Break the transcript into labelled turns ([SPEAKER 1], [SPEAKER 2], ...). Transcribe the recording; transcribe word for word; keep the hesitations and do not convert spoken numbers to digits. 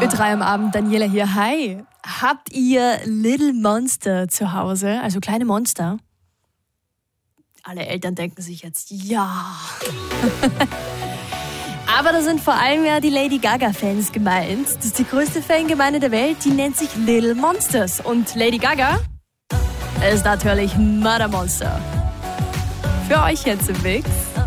[SPEAKER 1] Ö drei am Abend, Daniela hier. Hi. Habt ihr Little Monster zu Hause, also kleine Monster? Alle Eltern denken sich jetzt, ja. Aber da sind vor allem ja die Lady Gaga-Fans gemeint. Das ist die größte Fangemeinde der Welt, die nennt sich Little Monsters. Und Lady Gaga ist natürlich Mother Monster. Für euch jetzt im Mix